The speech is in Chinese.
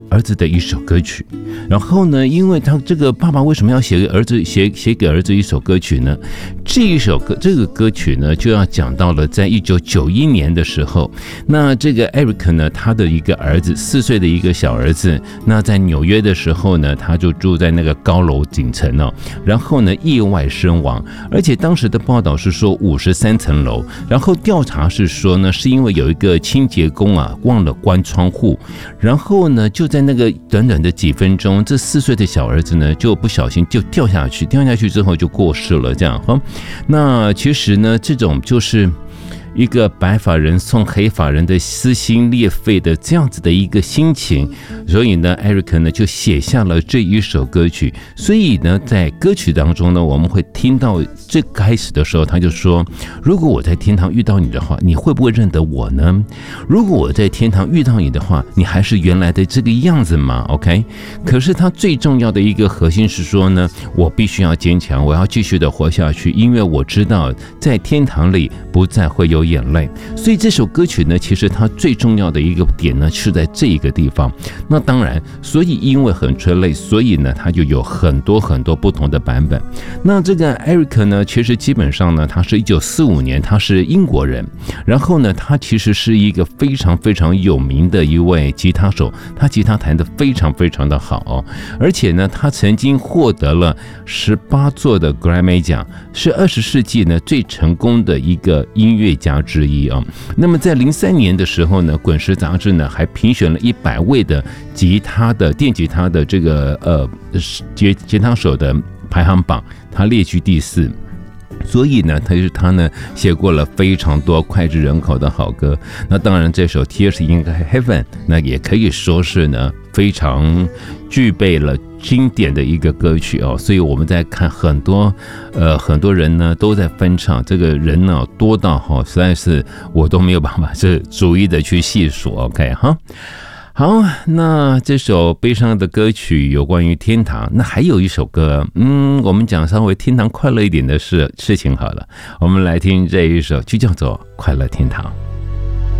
儿子的一首歌曲。然后呢，因为他这个爸爸为什么要写给儿子一首歌曲呢？这个歌曲呢，就要讲到了在1991年的时候，那这个 Eric 呢，他的一个儿子4岁的一个小儿子，那在纽约的时候呢，他就住在那个高楼顶层哦，然后呢意外身亡，而且当时的报道是说53层楼，然后调查是说呢，是因为有一个清洁工啊忘了关窗户，然后呢就在那个短短的几分钟，这4岁的小儿子呢就不小心就掉下去之后就过世了，这样哈。那其实呢，这种就是一个白发人送黑发人的撕心裂肺的这样子的一个心情，所以呢 Eric 呢就写下了这一首歌曲。所以呢在歌曲当中呢，我们会听到最开始的时候他就说，如果我在天堂遇到你的话，你会不会认得我呢？如果我在天堂遇到你的话，你还是原来的这个样子吗？ OK， 可是他最重要的一个核心是说呢，我必须要坚强，我要继续的活下去，因为我知道在天堂里不再会有眼泪。所以这首歌曲呢，其实它最重要的一个点呢是在这一个地方。那当然，所以因为很催泪，所以呢它就有很多不同的版本。那这个 Eric 呢，其实基本上呢，他是1945年，他是英国人，然后呢他其实是一个非常有名的一位吉他手，他吉他弹得非常的好哦，而且呢他曾经获得了18座的 Grammy 奖，是20世纪呢最成功的一个音乐家之一啊。那么在03年的时候呢，滚石杂志呢还评选了100位的电吉他的这个吉他手的排行榜，他列居第4。所以呢，他呢写过了非常多脍炙人口的好歌。那当然，这首《Tears in Heaven》那也可以说是呢非常具备了经典的一个歌曲哦。所以我们在看很多人呢都在翻唱，这个人呢多到实在是我都没有办法是逐一的去细数。OK 哈。好，那这首悲伤的歌曲有关于天堂，那还有一首歌，我们讲稍微天堂快乐一点的事情好了，我们来听这一首，就叫做《快乐天堂》。